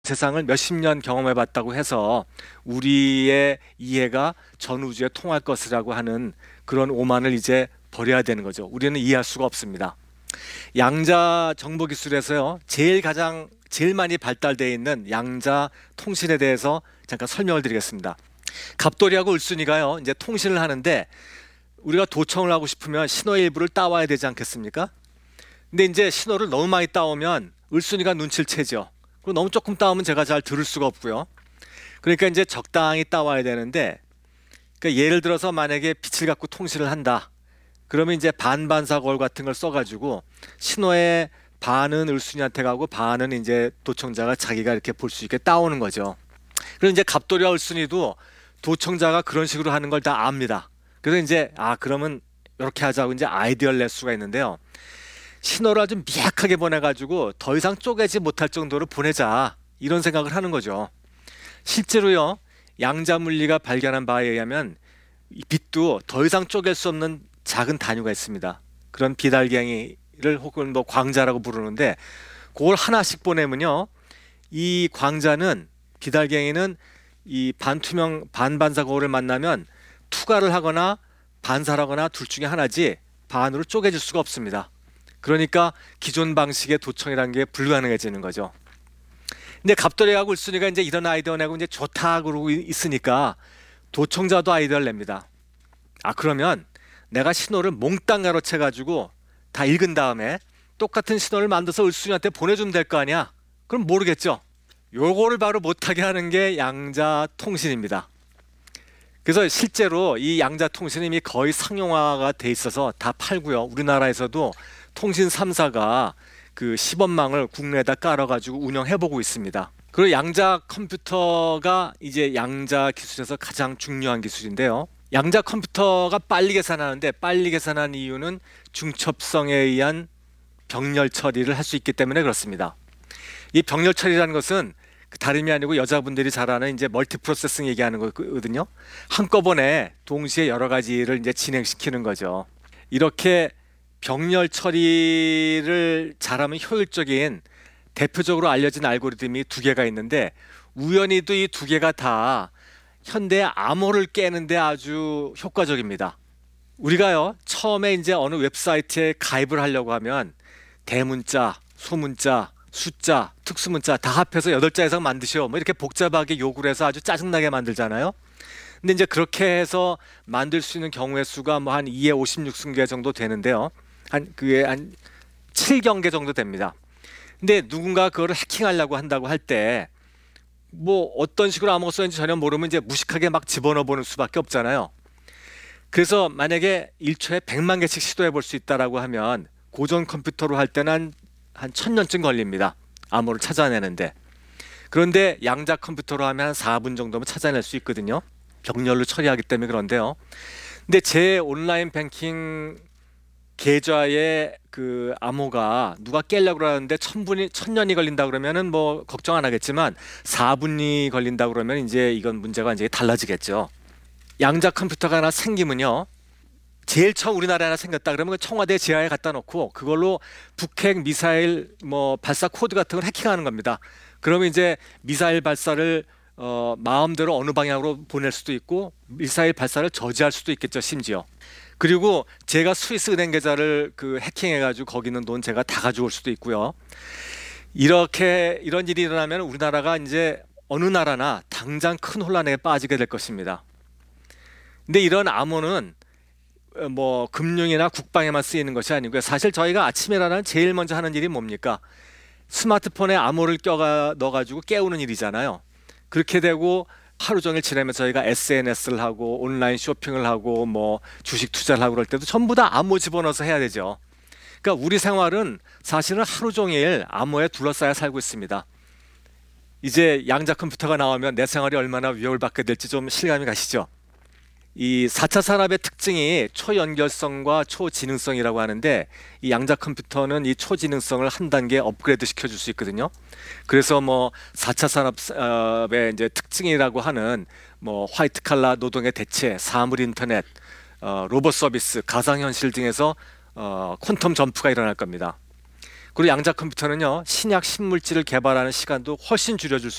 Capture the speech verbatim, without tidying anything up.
세상을 몇십 년 경험해 봤다고 해서 우리의 이해가 전 우주에 통할 것이라고 하는 그런 오만을 이제 버려야 되는 거죠. 우리는 이해할 수가 없습니다. 양자 정보 기술에서요, 제일 가장 제일 많이 발달되어 있는 양자 통신에 대해서 잠깐 설명을 드리겠습니다. 갑돌이하고 을순이가요, 이제 통신을 하는데 우리가 도청을 하고 싶으면 신호의 일부를 따와야 되지 않겠습니까? 근데 이제 신호를 너무 많이 따오면 을순이가 눈치를 채죠. 그리고 너무 조금 따오면 제가 잘 들을 수가 없고요. 그러니까 이제 적당히 따와야 되는데, 그러니까 예를 들어서 만약에 빛을 갖고 통신을 한다. 그러면 이제 반반사 거울 같은 걸 써가지고 신호의 반은 을순이한테 가고 반은 이제 도청자가 자기가 이렇게 볼 수 있게 따오는 거죠. 그리고 이제 갑돌이와 을순이도 도청자가 그런 식으로 하는 걸 다 압니다. 그래서 이제 아 그러면 이렇게 하자고 이제 아이디어를 낼 수가 있는데요. 신호를 아주 미약하게 보내가지고 더 이상 쪼개지 못할 정도로 보내자, 이런 생각을 하는 거죠. 실제로요, 양자 물리가 발견한 바에 의하면 이 빛도 더 이상 쪼갤 수 없는 작은 단위가 있습니다. 그런 비달갱이를 혹은 뭐 광자라고 부르는데, 그걸 하나씩 보내면요, 이 광자는, 비달갱이는 이 반투명 반반사 거울을 만나면 투과를 하거나 반사하거나 둘 중에 하나지 반으로 쪼개질 수가 없습니다. 그러니까 기존 방식의 도청이라는 게 불가능해지는 거죠. 근데 갑돌이하고 을순이가 이제 이런 아이디어 내고 이제 좋다 그러고 있으니까 도청자도 아이디어를 냅니다. 아 그러면 내가 신호를 몽땅 가로채 가지고 다 읽은 다음에 똑같은 신호를 만들어서 을순이한테 보내주면 될 거 아니야? 그럼 모르겠죠. 요거를 바로 못하게 하는 게 양자 통신입니다. 그래서 실제로 이 양자 통신이 이미 거의 상용화가 돼 있어서 다 팔고요. 우리나라에서도 통신 삼 사가 그 시범망을 국내에다 깔아가지고 운영해보고 있습니다. 그리고 양자 컴퓨터가 이제 양자 기술에서 가장 중요한 기술인데요. 양자 컴퓨터가 빨리 계산하는데, 빨리 계산하는 이유는 중첩성에 의한 병렬 처리를 할 수 있기 때문에 그렇습니다. 이 병렬 처리라는 것은 다름이 아니고 여자분들이 잘 아는 이제 멀티 프로세싱 얘기하는 거거든요. 한꺼번에 동시에 여러 가지를 이제 진행시키는 거죠. 이렇게 병렬 처리를 잘하면 효율적인 대표적으로 알려진 알고리즘이 두 개가 있는데, 우연히도 이 두 개가 다 현대 암호를 깨는데 아주 효과적입니다. 우리가요, 처음에 이제 어느 웹사이트에 가입을 하려고 하면 대문자, 소문자, 숫자, 특수문자 다 합해서 여덟 자 이상 만드시오, 뭐 이렇게 복잡하게 요구를 해서 아주 짜증나게 만들잖아요. 근데 이제 그렇게 해서 만들 수 있는 경우의 수가 뭐 한 이의 오십육 승계 정도 되는데요. 한 그게 한 칠 경계 정도 됩니다. 근데 누군가 그거를 해킹하려고 한다고 할 때 뭐 어떤 식으로 암호가 써있는지 전혀 모르면 이제 무식하게 막 집어넣어 보는 수밖에 없잖아요. 그래서 만약에 일 초에 백만 개씩 시도해 볼 수 있다라고 하면 고전 컴퓨터로 할 때는 한 천 년쯤 걸립니다. 암호를 찾아내는데. 그런데 양자 컴퓨터로 하면 한 사 분 정도면 찾아낼 수 있거든요. 병렬로 처리하기 때문에. 그런데요. 근데 제 온라인 뱅킹 계좌의 그 암호가 누가 깨려고 그러는데 천 분이 천 년이 걸린다 그러면은 뭐 걱정 안 하겠지만, 사 분이 걸린다 그러면 이제 이건 문제가 이제 달라지겠죠. 양자 컴퓨터가 하나 생기면요, 제일 처음 우리나라에 하나 생겼다 그러면 그 청와대 지하에 갖다 놓고 그걸로 북핵 미사일 뭐 발사 코드 같은 걸 해킹하는 겁니다. 그러면 이제 미사일 발사를 어, 마음대로 어느 방향으로 보낼 수도 있고 미사일 발사를 저지할 수도 있겠죠, 심지어. 그리고 제가 스위스 은행 계좌를 그 해킹해가지고 거기 있는 돈 제가 다 가져올 수도 있고요. 이렇게 이런 일이 일어나면 우리나라가 이제 어느 나라나 당장 큰 혼란에 빠지게 될 것입니다. 근데 이런 암호는 뭐 금융이나 국방에만 쓰이는 것이 아니고요. 사실 저희가 아침에 일어나면 제일 먼저 하는 일이 뭡니까? 스마트폰에 암호를 껴가 넣어가지고 깨우는 일이잖아요. 그렇게 되고 하루 종일 지내면 저희가 에스엔에스를 하고 온라인 쇼핑을 하고 뭐 주식 투자를 하고 그럴 때도 전부 다 암호 집어넣어서 해야 되죠. 그러니까 우리 생활은 사실은 하루 종일 암호에 둘러싸여 살고 있습니다. 이제 양자 컴퓨터가 나오면 내 생활이 얼마나 위협을 받게 될지 좀 실감이 가시죠? 이 사 차 산업의 특징이 초연결성과 초지능성이라고 하는데, 이 양자 컴퓨터는 이 초지능성을 한 단계 업그레이드 시켜줄 수 있거든요. 그래서 뭐 사 차 산업의 이제 특징이라고 하는 뭐 화이트 칼라 노동의 대체, 사물 인터넷, 어, 로봇 서비스, 가상현실 등에서 어, 퀀텀 점프가 일어날 겁니다. 그리고 양자 컴퓨터는요 신약 신물질을 개발하는 시간도 훨씬 줄여줄 수